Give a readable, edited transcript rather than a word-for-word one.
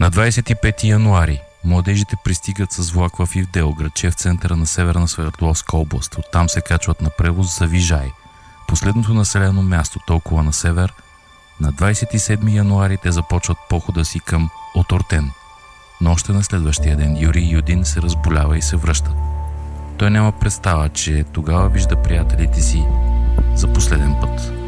На 25 януари младежите пристигат с влак в Ивделград, в центъра на Северна Свердловска област. Оттам се качват на превоз за Вижай, последното населено място толкова на север. На 27 януари те започват похода си към Отортен. Но още на следващия ден Юрий Юдин се разболява и се връща. Той няма представа, че тогава вижда приятелите си за последен път.